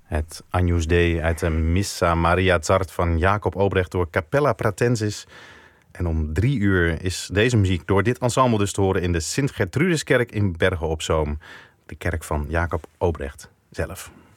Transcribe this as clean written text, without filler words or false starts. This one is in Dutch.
Het Agnus Dei uit de Missa Maria Zart van Jacob Obrecht door Capella Pratensis. En om 3 uur is deze muziek door dit ensemble dus te horen in de Sint-Gertrudeskerk in Bergen op Zoom. De kerk van Jacob Obrecht zelf.